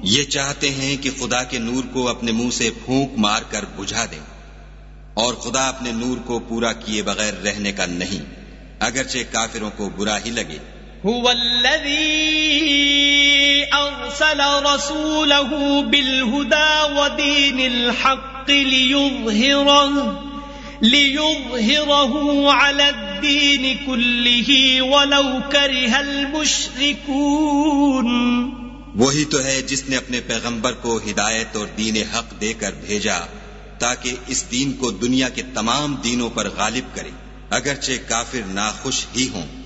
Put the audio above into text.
ये चाहते हैं कि खुदा के नूर को अपने मुंह से फूंक मार कर बुझा दें, और खुदा अपने नूर को पूरा किए बगैर रहने का नहीं, अगरचे काफिरों को बुरा ही लगे। हुवल्लज़ी अरसल रसूलहु बिलहुदा वदीनिल हक़्क़ लियुज़हिरहु अलद्दीनि कुल्लिही वलौ करिहल मुश्रिकून। वही तो है जिसने अपने पैगंबर को हिदायत और दीन हक देकर भेजा ताकि इस दीन को दुनिया के तमाम दीनों पर गालिब करे, अगरचे काफिर नाखुश ही हों।